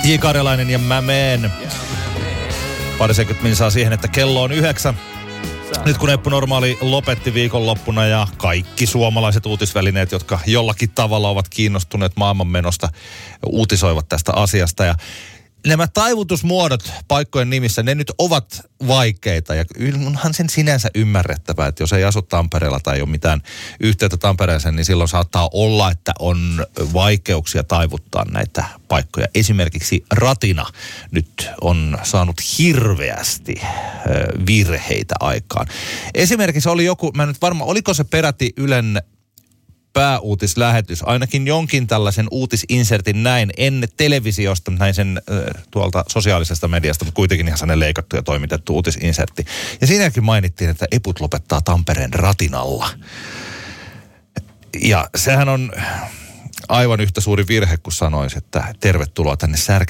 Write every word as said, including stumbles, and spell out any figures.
J. Karjalainen ja mä meen. Parisenkymmentä minsaa siihen, että kello on yhdeksän. Nyt kun Eppu Normaali lopetti viikonloppuna ja kaikki suomalaiset uutisvälineet, jotka jollakin tavalla ovat kiinnostuneet maailmanmenosta, uutisoivat tästä asiasta. Ja nämä taivutusmuodot paikkojen nimissä, ne nyt ovat vaikeita ja onhan sen sinänsä ymmärrettävää, että jos ei asu Tampereella tai ei ole mitään yhteyttä Tampereeseen, niin silloin saattaa olla, että on vaikeuksia taivuttaa näitä paikkoja. Esimerkiksi Ratina nyt on saanut hirveästi virheitä aikaan. Esimerkiksi oli joku, mä nyt varmaan, oliko se peräti Ylen pääuutislähetys, ainakin jonkin tällaisen uutisinsertin näin, en televisiosta, näin sen äh, tuolta sosiaalisesta mediasta, mutta kuitenkin ihan sellainen leikattu ja toimitettu uutisinsertti. Ja siinäkin mainittiin, että Eput lopettaa Tampereen Ratinalla. Ja sehän on aivan yhtä suuri virhe, kun sanoisi, että tervetuloa tänne Särkänniemelle.